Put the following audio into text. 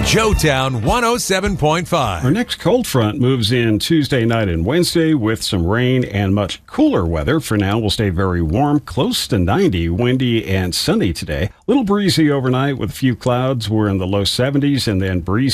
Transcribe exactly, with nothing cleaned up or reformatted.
Joetown one oh seven point five. Our next cold front moves in Tuesday night and Wednesday with some rain and much cooler weather. For now, we'll stay very warm, close to ninety, windy and sunny today. Little breezy overnight with a few clouds. We're in the low seventies and then breezy